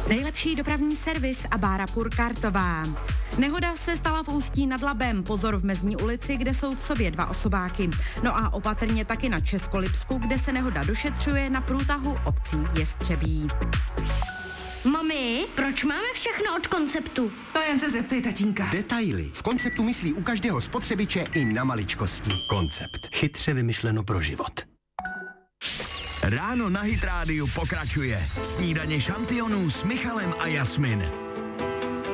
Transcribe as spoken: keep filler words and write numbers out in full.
Nejlepší dopravní servis a Bára Purkartová. Nehoda se stala v Ústí nad Labem, pozor v Mezní ulici, kde jsou v sobě dva osobáky. No a opatrně taky na Českolipsku, kde se nehoda došetřuje na průtahu obcí Jestřebí. Mami, proč máme všechno od Konceptu? To jen se zeptej tatínka. Detaily. V Konceptu myslí u každého spotřebiče i na maličkosti. Koncept. Chytře vymyšleno pro život. Ráno na Hit rádiu pokračuje. Snídaně šampionů s Michalem a Jasmin.